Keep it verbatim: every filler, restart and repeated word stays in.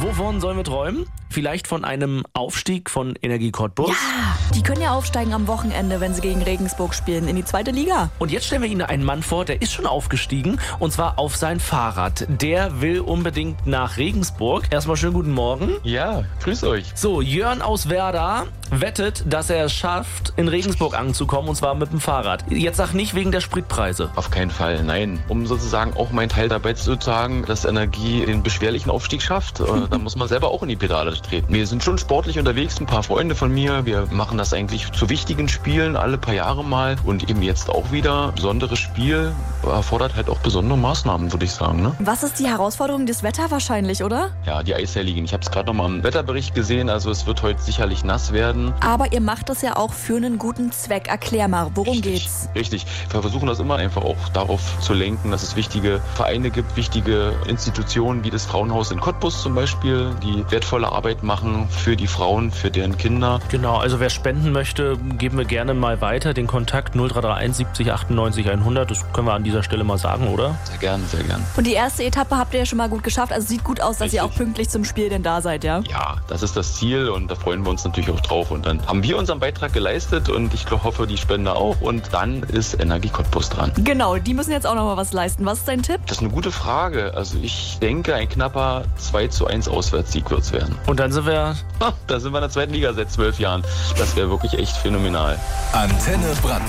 Wovon sollen wir träumen? Vielleicht von einem Aufstieg von Energie Cottbus? Ja, die können ja aufsteigen am Wochenende, wenn sie gegen Regensburg spielen, in die zweite Liga. Und jetzt stellen wir Ihnen einen Mann vor, der ist schon aufgestiegen, und zwar auf sein Fahrrad. Der will unbedingt nach Regensburg. Erstmal schönen guten Morgen. Ja, grüß euch. So, Jörn aus Werder wettet, dass er es schafft, in Regensburg anzukommen, und zwar mit dem Fahrrad. Jetzt sag nicht wegen der Spritpreise. Auf keinen Fall, nein. Um sozusagen auch meinen Teil dabei zu tragen, dass Energie den beschwerlichen Aufstieg schafft, äh, da muss man selber auch in die Pedale treten. Wir sind schon sportlich unterwegs, ein paar Freunde von mir. Wir machen das eigentlich zu wichtigen Spielen alle paar Jahre mal, und eben jetzt auch wieder. Besonderes Spiel erfordert halt auch besondere Maßnahmen, würde ich sagen. Ne? Was ist die Herausforderung? Das Wetter wahrscheinlich, oder? Ja, die Eisherrligen. Ich habe es gerade noch mal im Wetterbericht gesehen, also es wird heute sicherlich nass werden. Aber ihr macht das ja auch für einen guten Zweck. Erklär mal, worum Richtig, geht's? Richtig. Wir versuchen das immer einfach auch darauf zu lenken, dass es wichtige Vereine gibt, wichtige Institutionen wie das Frauenhaus in Cottbus zum Beispiel, die wertvolle Arbeit machen für die Frauen, für deren Kinder. Genau, also wer spenden möchte, geben wir gerne mal weiter. Den Kontakt null drei drei eins siebzig achtundneunzig hundert, das können wir an dieser Stelle mal sagen, oder? Sehr gern, sehr gern. Und die erste Etappe habt ihr ja schon mal gut geschafft. Also sieht gut aus, dass Richtig. ihr auch pünktlich zum Spiel denn da seid, ja? Ja, das ist das Ziel, und da freuen wir uns natürlich auch drauf. Und dann haben wir unseren Beitrag geleistet, und ich hoffe, die Spender auch. Und dann ist Energie Cottbus dran. Genau, die müssen jetzt auch noch mal was leisten. Was ist dein Tipp? Das ist eine gute Frage. Also ich denke, ein knapper zwei zu eins Auswärtssieg wird es werden. Und dann sind wir... Ha, da sind wir in der zweiten Liga seit zwölf Jahren. Das wäre wirklich echt phänomenal. Antenne Brandenburg.